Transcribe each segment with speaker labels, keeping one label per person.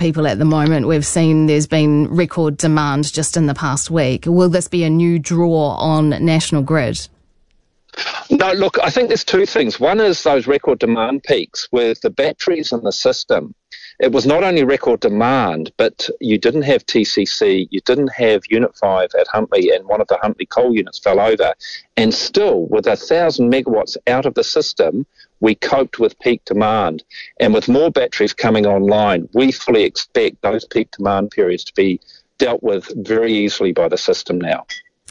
Speaker 1: people at the moment. We've seen there's been record demand just in the past week. Will this be a new draw on National Grid?
Speaker 2: No, look, I think there's two things. One is those record demand peaks with the batteries in the system. It was not only record demand, but you didn't have TCC, you didn't have Unit 5 at Huntly, and one of the Huntly coal units fell over. And still, with 1,000 megawatts out of the system, we coped with peak demand. And with more batteries coming online, we fully expect those peak demand periods to be dealt with very easily by the system now.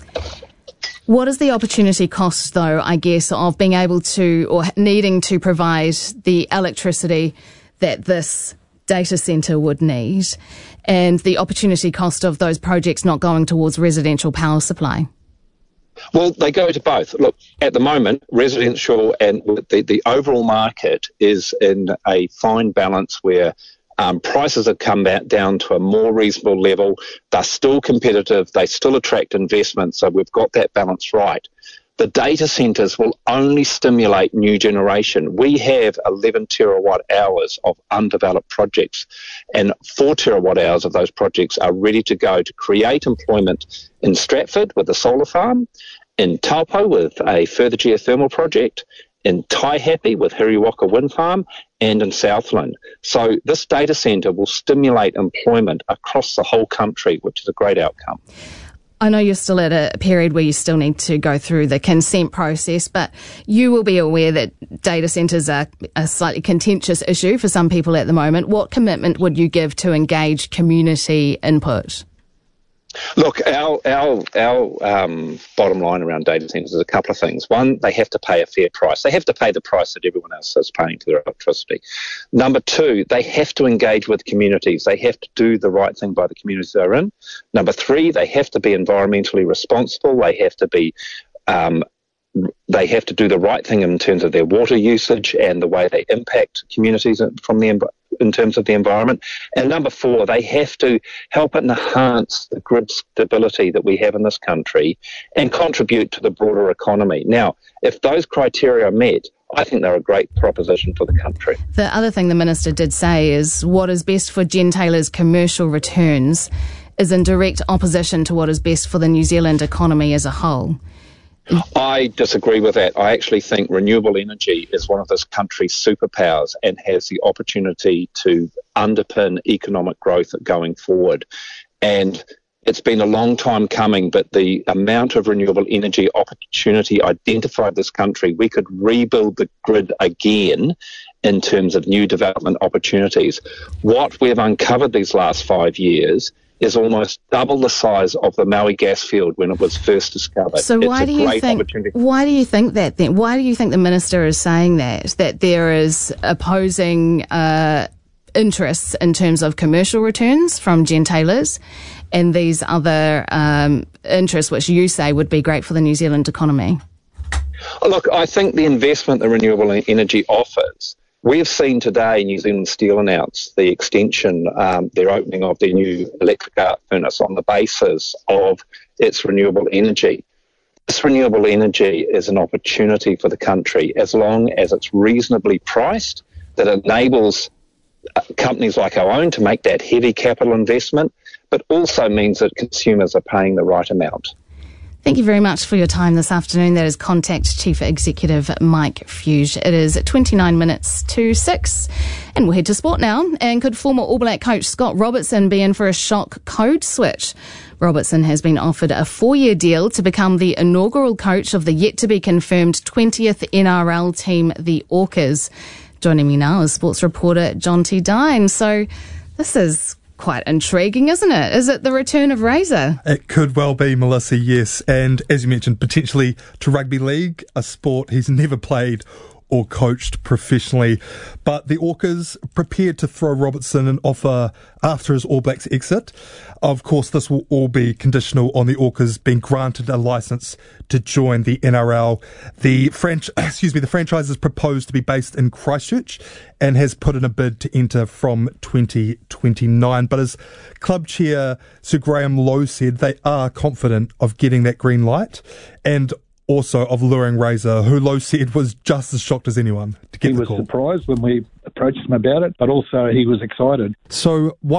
Speaker 1: What is the opportunity cost, though, I guess, of being able to or needing to provide the electricity that this data centre would need, and the opportunity cost of those projects not going towards residential power supply?
Speaker 2: Well, they go to both. Look, at the moment, residential and the overall market is in a fine balance where prices have come back down to a more reasonable level. They're still competitive. They still attract investment. So we've got that balance right. The data centres will only stimulate new generation. We have 11 terawatt hours of undeveloped projects, and 4 terawatt hours of those projects are ready to go to create employment in Stratford with a solar farm, in Taupo with a further geothermal project, in Taihape with Hiriwaka Wind Farm, and in Southland. So this data centre will stimulate employment across the whole country, which is a great outcome.
Speaker 1: I know you're still at a period where you still need to go through the consent process, but you will be aware that data centres are a slightly contentious issue for some people at the moment. What commitment would you give to engage community input?
Speaker 2: Look, our bottom line around data centres is a couple of things. One, they have to pay a fair price. They have to pay the price that everyone else is paying for their electricity. Number two, they have to engage with communities. They have to do the right thing by the communities they're in. Number three, they have to be environmentally responsible. They have to be they have to do the right thing in terms of their water usage and the way they impact communities in terms of the environment. And number four, they have to help enhance the grid stability that we have in this country and contribute to the broader economy. Now, if those criteria are met, I think they're a great proposition for the country.
Speaker 1: The other thing the Minister did say is what is best for gentailers' commercial returns is in direct opposition to what is best for the New Zealand economy as a whole.
Speaker 2: I disagree with that. I actually think renewable energy is one of this country's superpowers and has the opportunity to underpin economic growth going forward. And it's been a long time coming, but the amount of renewable energy opportunity identified this country, we could rebuild the grid again in terms of new development opportunities. What we've uncovered these last 5 years is almost double the size of the Maui gas field when it was first discovered.
Speaker 1: So why do you think that then? Why do you think the Minister is saying that there is opposing interests in terms of commercial returns from gentailers and these other interests which you say would be great for the New Zealand economy?
Speaker 2: Look, I think the investment that renewable energy offers, we have seen today New Zealand Steel announce the extension, their opening of their new electric arc furnace on the basis of its renewable energy. This renewable energy is an opportunity for the country as long as it's reasonably priced, that enables companies like our own to make that heavy capital investment, but also means that consumers are paying the right amount.
Speaker 1: Thank you very much for your time this afternoon. That is Contact Chief Executive Mike Fuge. It is 29 minutes to 6 and we'll head to sport now. And could former All Black coach Scott Robertson be in for a shock code switch? Robertson has been offered a 4-year deal to become the inaugural coach of the yet-to-be-confirmed 20th NRL team, the Orcas. Joining me now is sports reporter John T. Dine. So this is quite intriguing, isn't it? Is it the return of Razor?
Speaker 3: It could well be, Melissa, yes. And as you mentioned, potentially to rugby league, a sport he's never played or coached professionally. But the Orcas prepared to throw Robertson an offer after his All Blacks exit. Of course, this will all be conditional on the Orcas being granted a licence to join the NRL. The franchise is proposed to be based in Christchurch and has put in a bid to enter from 2029. But as club chair Sir Graham Lowe said, they are confident of getting that green light and also of luring Razor, who Lowe said was just as shocked as anyone to get the call.
Speaker 4: He was surprised when we approached him about it, but also he was excited.
Speaker 3: So